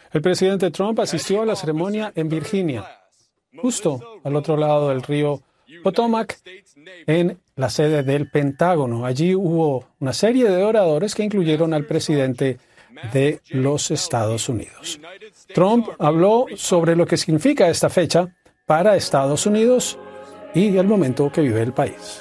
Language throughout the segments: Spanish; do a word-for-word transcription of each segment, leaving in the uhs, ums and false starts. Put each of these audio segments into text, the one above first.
El presidente Trump asistió a la ceremonia en Virginia, justo al otro lado del río Potomac, en la sede del Pentágono. Allí hubo una serie de oradores que incluyeron al presidente de los Estados Unidos. Trump habló sobre lo que significa esta fecha para Estados Unidos y el momento que vive el país.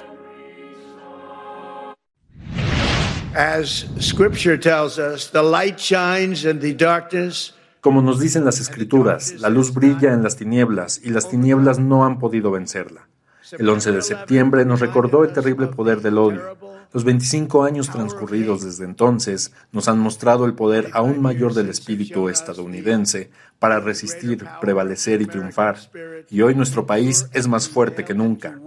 As Scripture tells us, the light shines in the darkness. Como nos dicen las Escrituras, la luz brilla en las tinieblas y las tinieblas no han podido vencerla. El once de septiembre nos recordó el terrible poder del odio. Los veinticinco años transcurridos desde entonces nos han mostrado el poder aún mayor del espíritu estadounidense para resistir, prevalecer y triunfar. Y hoy nuestro país es más fuerte que nunca.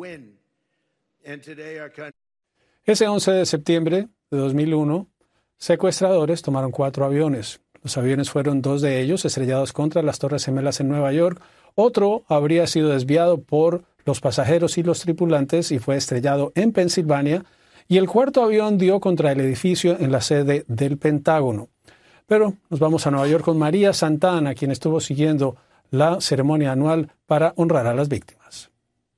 Ese once de septiembre de dos mil uno, secuestradores tomaron cuatro aviones. Los aviones fueron dos de ellos estrellados contra las Torres Gemelas en Nueva York. Otro habría sido desviado por los pasajeros y los tripulantes y fue estrellado en Pensilvania. Y el cuarto avión dio contra el edificio en la sede del Pentágono. Pero nos vamos a Nueva York con María Santana, quien estuvo siguiendo la ceremonia anual para honrar a las víctimas.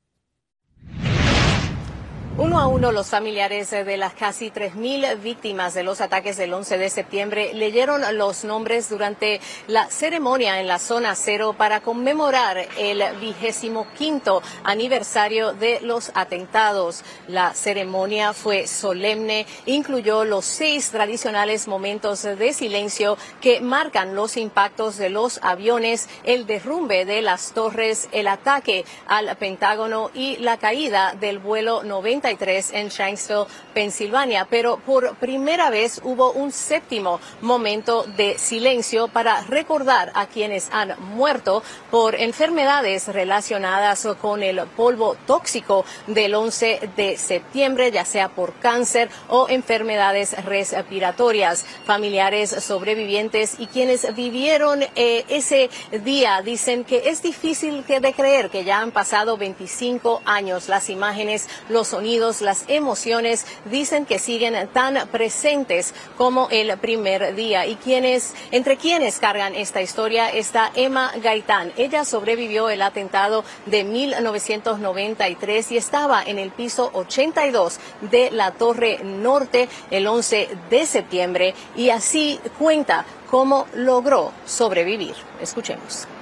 Uno a uno, los familiares de las casi tres mil víctimas de los ataques del once de septiembre leyeron los nombres durante la ceremonia en la zona cero para conmemorar el vigésimo quinto aniversario de los atentados. La ceremonia fue solemne, incluyó los seis tradicionales momentos de silencio que marcan los impactos de los aviones, el derrumbe de las torres, el ataque al Pentágono y la caída del vuelo noventa y tres en Shanksville, Pensilvania, pero por primera vez hubo un séptimo momento de silencio para recordar a quienes han muerto por enfermedades relacionadas con el polvo tóxico del once de septiembre, ya sea por cáncer o enfermedades respiratorias. Familiares sobrevivientes y quienes vivieron eh, ese día dicen que es difícil de creer que ya han pasado veinticinco años. Las imágenes, los sonidos, las emociones dicen que siguen tan presentes como el primer día. Y quienes, entre quienes cargan esta historia está Emma Gaitán. Ella sobrevivió el atentado de mil novecientos noventa y tres y estaba en el piso ochenta y dos de la Torre Norte el once de septiembre y así cuenta cómo logró sobrevivir. Escuchemos.